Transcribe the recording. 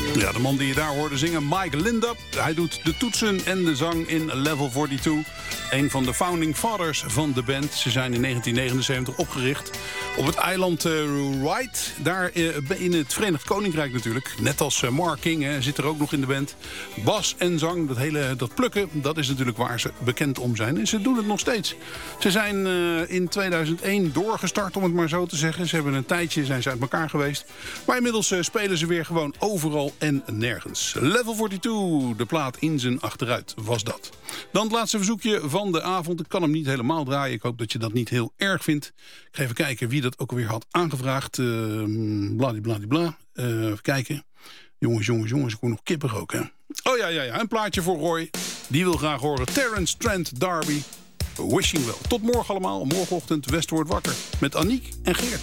Ja, de man die je daar hoorde zingen, Mike Lindup. Hij doet de toetsen en de zang in Level 42. Een van de founding fathers van de band. Ze zijn in 1979 opgericht op het eiland Wright. Daar in het Verenigd Koninkrijk natuurlijk. Net als Mark King zit er ook nog in de band. Bas en zang, dat plukken, dat is natuurlijk waar ze bekend om zijn. En ze doen het nog steeds. Ze zijn in 2001 doorgestart, om het maar zo te zeggen. Ze hebben een tijdje, zijn ze uit elkaar geweest. Maar inmiddels spelen ze weer gewoon overal en nergens. Level 42, de plaat in zijn achteruit, was dat. Dan het laatste verzoekje van de avond. Ik kan hem niet helemaal draaien. Ik hoop dat je dat niet heel erg vindt. Ik ga even kijken wie dat ook alweer had aangevraagd. Bladibladibla. Even kijken. Jongens. Ik word nog kippig ook, hè. Oh ja. Een plaatje voor Roy. Die wil graag horen. Terence Trent D'Arby. Wishing Well. Tot morgen allemaal. Morgenochtend Westwoord wakker. Met Aniek en Geert.